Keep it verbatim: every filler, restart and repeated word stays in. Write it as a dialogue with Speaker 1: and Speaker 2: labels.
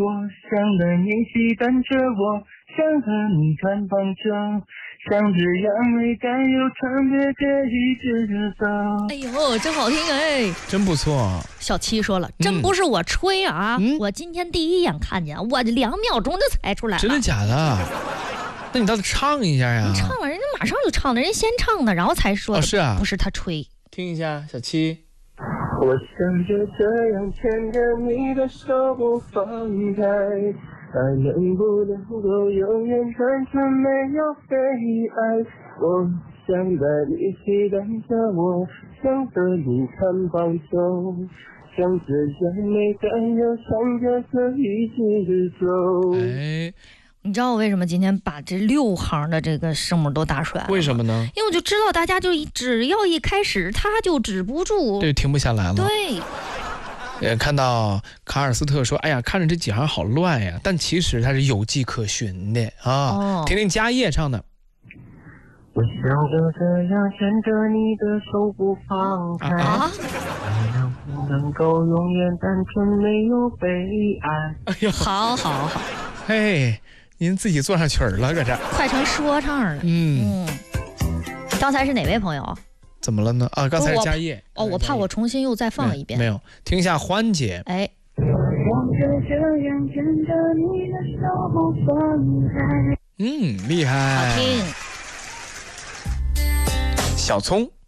Speaker 1: 我想和你骑单车，我想和你看棒球，像只杨梅甘又长别可以直着走。
Speaker 2: 哎呦，真好听哎，
Speaker 3: 真不错。
Speaker 2: 小七说了，真不是我吹啊，嗯、我今天第一眼看见，我两秒钟就猜出来了。
Speaker 3: 真的假的？那你倒是唱一下呀！
Speaker 2: 你唱了，人家马上就唱了，人家先唱的，然后才说的。
Speaker 3: 哦，是啊，
Speaker 2: 不是他吹。
Speaker 3: 听一下，小七。
Speaker 1: 我想就这样牵着你的手不放开，爱能不能够永远单纯没有悲哀？我想带你骑单车，我想和你看棒球，像只杨梅甘又长着可以直着走。
Speaker 3: 哎。
Speaker 2: 你知道我为什么今天把这六行的这个声母都打出来了？
Speaker 3: 为什么呢？
Speaker 2: 因为我就知道大家就只要一开始他就止不住，
Speaker 3: 对，停不下来了。
Speaker 2: 对。
Speaker 3: 也看到卡尔斯特说：“哎呀，看着这几行好乱呀！”但其实它是有迹可循的啊。哦、听听嘉业唱的。
Speaker 1: 我想就这样牵着你的手不放开，啊、能不能够永远单纯没有悲哀？
Speaker 3: 哎呀，
Speaker 2: 好好好。
Speaker 3: 嘿，您自己做上曲儿了，搁这
Speaker 2: 快成说唱了。嗯嗯，刚才是哪位朋友？
Speaker 3: 怎么了呢？啊，刚才是嘉业。
Speaker 2: 哦，我怕我重新又再放一遍。
Speaker 3: 没有，听一下欢姐。
Speaker 2: 哎。
Speaker 3: 嗯，厉害。
Speaker 2: 好听。
Speaker 3: 小葱。